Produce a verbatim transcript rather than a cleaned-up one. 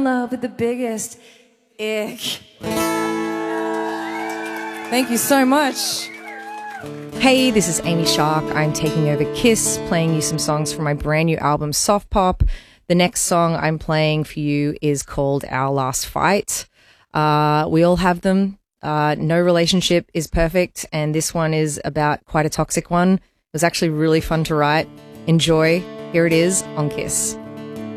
love with the biggest ick. Thank you so much. Hey, this is Amy Shark. I'm taking over KISS, playing you some songs from my brand new album, Soft Pop. The next song I'm playing for you is called Our Last Fight. Uh, we all have them. Uh, no relationship is perfect, and this one is about quite a toxic one. It was actually really fun to write. Enjoy. Here it is on KISS.